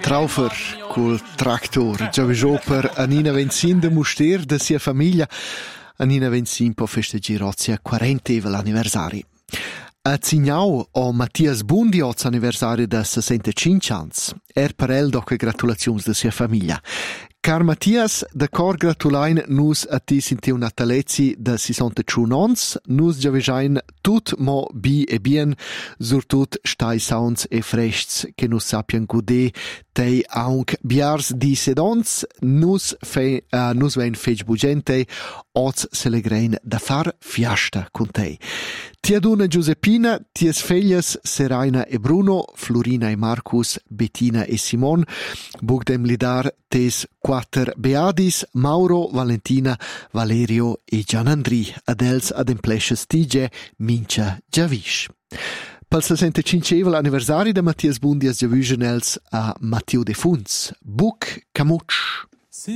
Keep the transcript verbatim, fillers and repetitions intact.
Traufer col tractor. Già per Anina Venzin de Muster de sia famiglia. Anina Venzin po festeggiare ozia quaranteva l'anniversari. A Zignau o Mattias Bundi oz anniversari da sessantacinque ans. Er per el doc gratulazions de sia famiglia. Car Mattias, da cor gratulain nus a ti sintiu natalezi da sessantacinque ans, nus giavejain tut mo bi e bien, surtut stai sounds e frescs che nus sapian gude tei aunc biars di sedons, nus fe, uh, nus vein fec bugente, oz selegrein da far fiasta con tei. Tia duna Giuseppina, ties feglias Seraina e Bruno, Florina e Marcus, Bettina e Simon, bugdem lidar tes quater beadis, Mauro, Valentina, Valerio e Gianandri, adels ad emplesces tige, mincia giavisch. Pel sessantacinque anniversari de Mattias Bundias giavischenels a Matteo de Funz, Buc Camutsch.